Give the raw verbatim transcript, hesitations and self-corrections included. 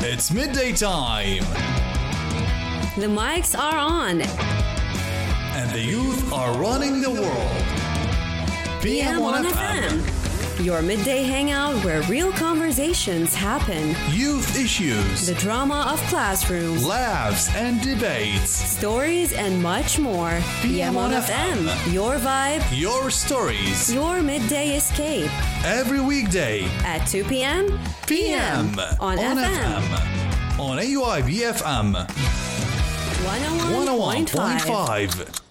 It's midday time. The mics are on. And the youth are running the world. P M on F M. Your midday hangout where real conversations happen. Youth issues. The drama of classrooms. Laughs and debates. Stories and much more. P M on F M. Your vibe. Your stories. Your midday escape. Every weekday. At two p.m. P M. On, on F M. F M. On A U I B F M. one oh one point five.